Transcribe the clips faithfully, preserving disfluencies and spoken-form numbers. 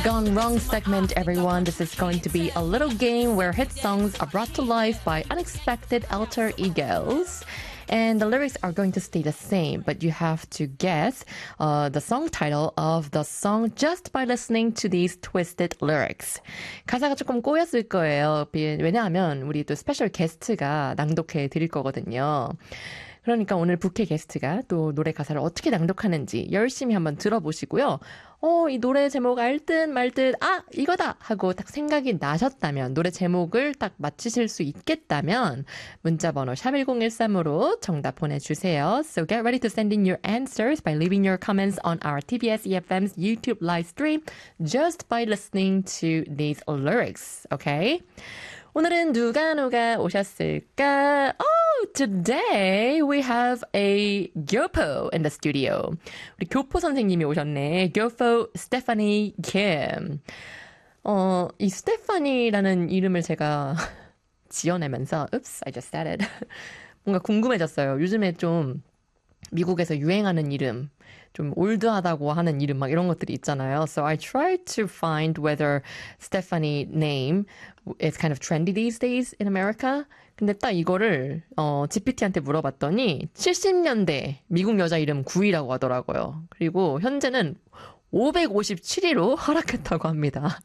Gone Wrong segment, everyone. This is going to be a little game where hit songs are brought to life by unexpected alter egos. And the lyrics are going to stay the same, but you have to guess uh, the song title of the song just by listening to these twisted lyrics. 가사가 조금 꼬였을 거예요. 왜냐하면 우리 또 스페셜 게스트가 낭독해 드릴 거거든요. 그러니까 오늘 부캐 게스트가 또 노래 가사를 어떻게 낭독하는지 열심히 한번 들어보시고요. 어, 이 노래 제목 알 듯 말 듯, 아, 이거다! 하고 딱 생각이 나셨다면, 노래 제목을 딱 맞히실 수 있겠다면, 문자번호 샵일공일삼으로 정답 보내주세요. So get ready to send in your answers by leaving your comments on our 티비에스 이에프엠's YouTube live stream just by listening to these lyrics, okay? 오늘은 누가 누가 오셨을까? Oh, today we have a 교포 in the studio. 우리 교포 선생님이 오셨네. 교포 스테파니 김. 어, 이 스테파니라는 이름을 제가 지어내면서 oops, I just said it. 뭔가 궁금해졌어요. 요즘에 좀 미국에서 유행하는 이름, 좀 올드하다고 하는 이름 막 이런 것들이 있잖아요. So I tried to find whether Stephanie name is kind of trendy these days in America. 근데 딱 이거를 어, 지피티한테 물어봤더니 칠십 년대 미국 여자 이름 구 위라고 하더라고요. 그리고 현재는 오백오십칠 위로 하락했다고 합니다.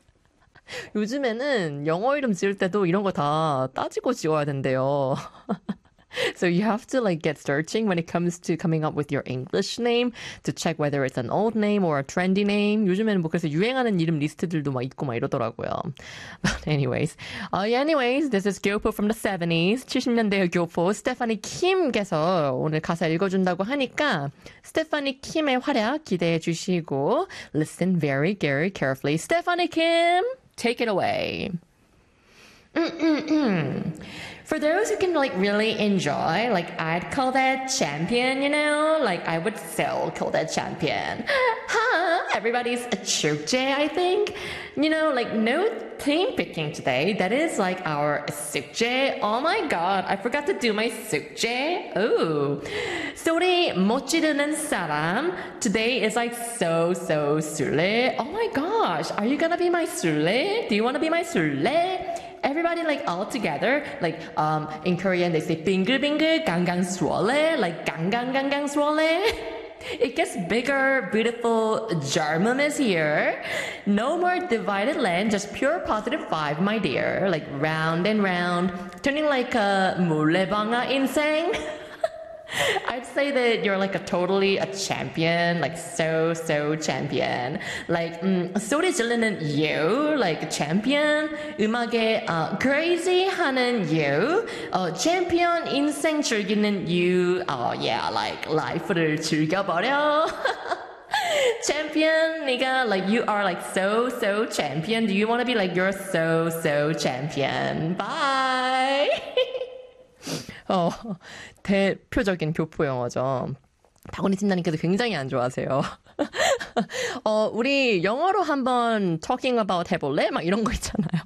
요즘에는 영어 이름 지을 때도 이런 거 다 따지고 지어야 된대요. So you have to like get searching when it comes to coming up with your English name to check whether it's an old name or a trendy name. 요즘에는 뭐 그래서 유행하는 이름 리스트들도 막 있고 막 이러더라고요. But anyways, uh, yeah, anyways, this is 교포 from the seventies. 칠십 년대의 교포 스테파니 킴께서 오늘 가사 읽어준다고 하니까 스테파니 킴의 활약 기대해 주시고 listen very, very carefully. Stephanie Kim, take it away. Mm-mm-mm. For those who can like really enjoy, like I'd call that champion, you know? Like I would so call that champion. Huh? Everybody's a 축제, I think. You know, like no theme picking today. That is like our 숙제. Oh my god, I forgot to do my 숙제. Ooh. 소리 못 지르는 사람. Today is like so, so 술래. Oh my gosh, are you gonna be my 술래? Do you wanna be my 술래? Everybody like all together, like um in Korean they say 빙글빙글 강강스러워, like 강강강강스러워. It gets bigger, beautiful. German is here. No more divided land, just pure positive vibe, my dear. Like round and round, turning like a 물레방아 인생. I'd say that you're like a totally a champion, like so, so champion. Like, 음, 소리 지르는 you, like champion. 음악에 uh, crazy 하는 you. Uh, champion 인생 즐기는 you. Oh yeah, like life를 즐겨버려. Champion, 네가 like you are like so, so champion. Do you want to be like you're so, so champion? Bye! 어, 대표적인 교포 영어죠. 박원희 팀장님께서 굉장히 안 좋아하세요. 어, 우리 영어로 한번 talking about 해볼래? 막 이런 거 있잖아요.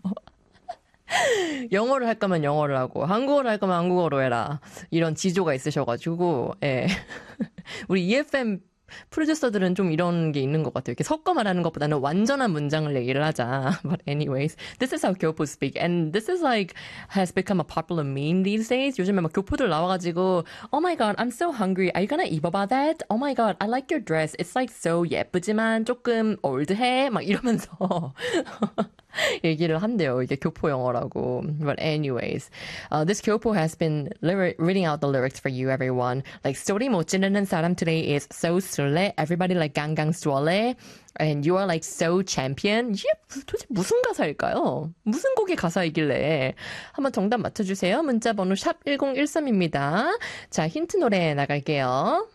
영어를 할 거면 영어를 하고 한국어를 할 거면 한국어로 해라. 이런 지조가 있으셔가지고 예. 우리 이에프엠 프로듀서들은 좀 이런 게 있는 것 같아요. 이렇게 섞어 말하는 것보다는 완전한 문장을 얘기를 하자. But anyways, this is how 교포 speak. And this is like, has become a popular meme these days. 요즘에 막 교포들 나와가지고 Oh my god, I'm so hungry. Are you gonna 입어봐 that? Oh my god, I like your dress. It's like so 예쁘지만 조금 올드해. 막 이러면서 얘기를 한대요. 이게 교포 영어라고. But anyways, uh, this 교포 has been lyri- reading out the lyrics for you, everyone. Like, 소리 못 지르는 사람 today is so 술래. Everybody like 강강술래. And you are like so champion. 이게 도대체 무슨 가사일까요? 무슨 곡의 가사이길래. 한번 정답 맞춰주세요. 문자번호 샵 일공일삼입니다. 자, 힌트 노래 나갈게요.